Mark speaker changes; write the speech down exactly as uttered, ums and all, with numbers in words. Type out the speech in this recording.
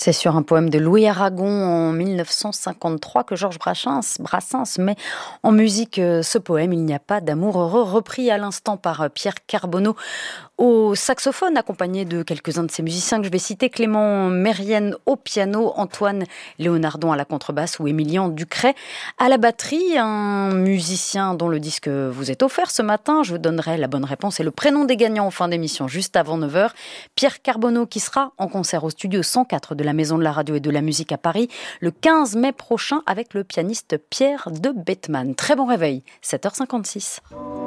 Speaker 1: C'est sur un poème de Louis Aragon en mille neuf cent cinquante-trois que Georges Brassens, Brassens met en musique ce poème « Il n'y a pas d'amour heureux » repris à l'instant par Pierre Carbonneau au saxophone, accompagné de quelques-uns de ses musiciens que je vais citer, Clément Mérienne au piano, Antoine Léonardon à la contrebasse ou Émilien Ducret à la batterie. Un musicien dont le disque vous est offert ce matin. Je vous donnerai la bonne réponse et le prénom des gagnants en fin d'émission, juste avant neuf heures. Pierre Carbonneau qui sera en concert au studio cent quatre de la Maison de la Radio et de la Musique à Paris le quinze mai prochain avec le pianiste Pierre de Bettman. Très bon réveil, sept heures cinquante-six.